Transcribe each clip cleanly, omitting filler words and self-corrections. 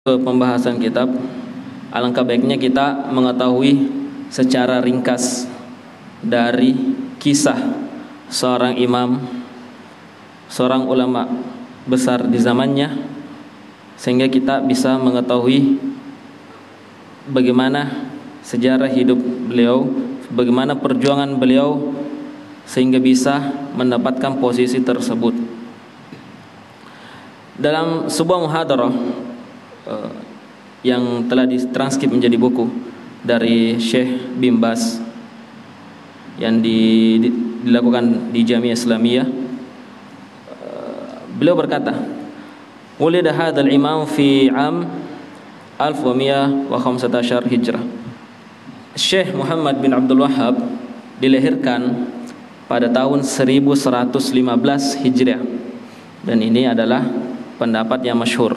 Pembahasan kitab, alangkah baiknya kita mengetahui secara ringkas dari kisah seorang imam, seorang ulama besar di zamannya, sehingga kita bisa mengetahui bagaimana sejarah hidup beliau, bagaimana perjuangan beliau sehingga bisa mendapatkan posisi tersebut. Dalam sebuah muhadarah yang telah ditranskrip menjadi buku dari Syekh Bin Baz yang dilakukan di Jamiah Islamiyah, beliau berkata, "Wulida hadzal imam fi am 1115 Hijrah." Syekh Muhammad bin Abdul Wahhab dilahirkan pada tahun 1115 Hijriah, dan ini adalah pendapat yang masyhur.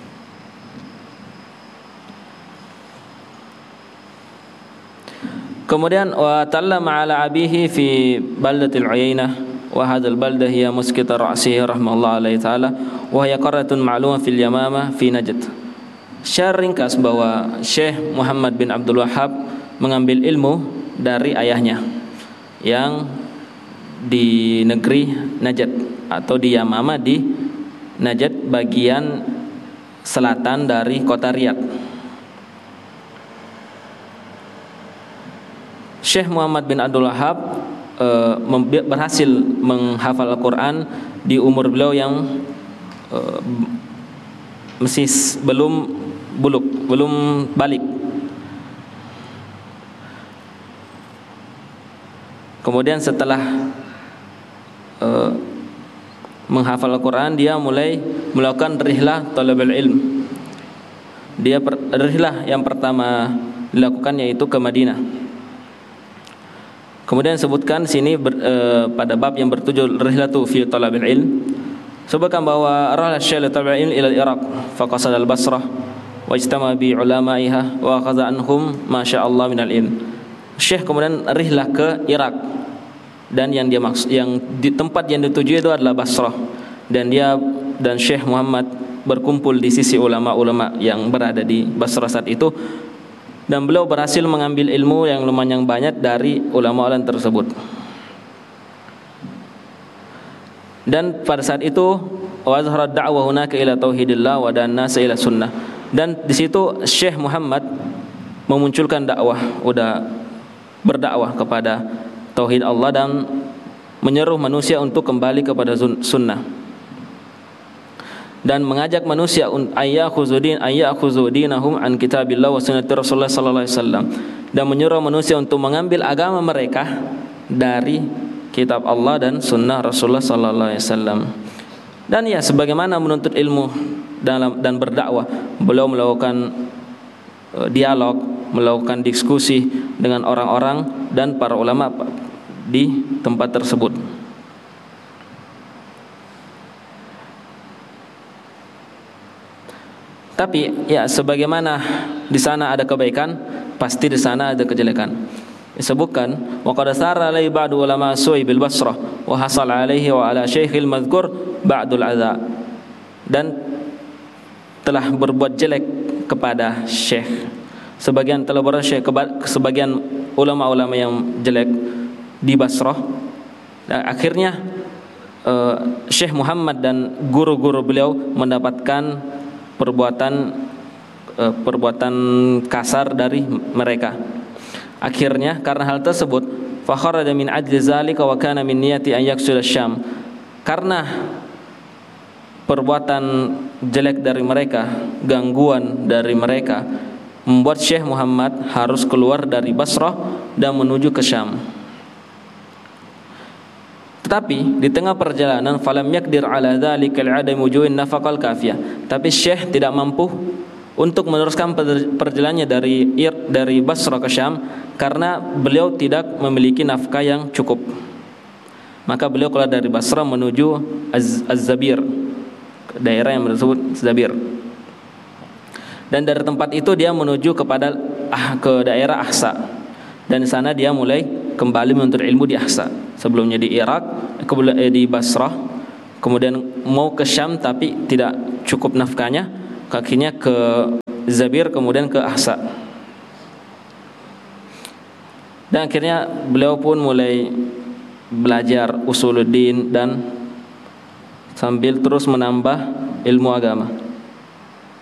Kemudian wa tallama ala abihi fi baldatil Uyainah wa hadzal baldah hiya muskita ra'sihi rahimahullah alaihi taala wa hiya qaryatun ma'lumah fil Yamamah fi Najd. Secara ringkas bahwa Syekh Muhammad bin Abdul Wahhab mengambil ilmu dari ayahnya yang di negeri Najd atau di Yamamah di Najd, bagian selatan dari kota Riyadh. Syekh Muhammad bin Abdul Wahhab berhasil menghafal Al-Quran di umur beliau yang masih belum balik. Kemudian setelah menghafal Al-Quran, dia mulai melakukan rihlah talabul ilm. Rihlah yang pertama dilakukan yaitu ke Madinah. Kemudian sebutkan sini pada bab yang bertujuh rihlatu fi talabil ilm, sebutkan bahwa rahlah Syekh talabil ilm ila Iraq fa qasada al-Basrah wa ijtama bi ulamaiha wa akhadha anhum ma syaa Allah minal ilm. Syekh kemudian rihlah ke Irak, dan yang di tempat yang dituju itu adalah Basrah, dan dia dan Syekh Muhammad berkumpul di sisi ulama-ulama yang berada di Basrah saat itu, dan beliau berhasil mengambil ilmu yang lumayan banyak dari ulama-ulama tersebut. Dan pada saat itu wa azhara da'wah hunaka ila tauhidillah wa dan-nas ila sunnah. Dan di situ Syekh Muhammad memunculkan dakwah, berdakwah kepada tauhid Allah dan menyeru manusia untuk kembali kepada sunnah, dan mengajak manusia ayyakhudhu dinahum an kitabillah wa sunnati Rasulullah sallallahu alaihi wasallam, dan menyuruh manusia untuk mengambil agama mereka dari kitab Allah dan sunnah Rasulullah sallallahu alaihi wasallam. Dan ya, sebagaimana menuntut ilmu dan berdakwah, beliau melakukan dialog, melakukan diskusi dengan orang-orang dan para ulama di tempat tersebut. Tapi ya, sebagaimana di sana ada kebaikan, pasti di sana ada kejelekan. Disebutkan wa qad sara alai ba'du ulama su'i bil Basrah wa hasal alaihi wa ala syekhil madhkur ba'dul adza, dan telah berbuat jelek kepada syekh, sebagian telah berbuat syekh sebagian ulama-ulama yang jelek di Basrah. Dan akhirnya Syekh Muhammad dan guru-guru beliau mendapatkan perbuatan kasar dari mereka. Akhirnya karena hal tersebut, fa kharaja min ajli zalika wa kana min niyati an yaqsud asy-Syam. Karena perbuatan jelek dari mereka, gangguan dari mereka, membuat Syekh Muhammad harus keluar dari Basrah dan menuju ke Syam. Tetapi di tengah perjalanan falam yakdir ala dzalika al-'adam wujuhin nafaqal kafiyah. Tapi Syekh tidak mampu untuk meneruskan perjalanannya dari Basrah ke Syam karena beliau tidak memiliki nafkah yang cukup. Maka beliau keluar dari Basrah menuju Az-Zabir, daerah yang disebut Zabir. Dan dari tempat itu dia menuju ke daerah Ahsa. Dan di sana dia mulai kembali menuntut ilmu di Ahsa. Sebelumnya di Irak, di Basrah, kemudian mau ke Syam tapi tidak cukup nafkahnya, kakinya ke Zabir, kemudian ke Ahsa. Dan akhirnya beliau pun mulai belajar usuluddin dan sambil terus menambah ilmu agama.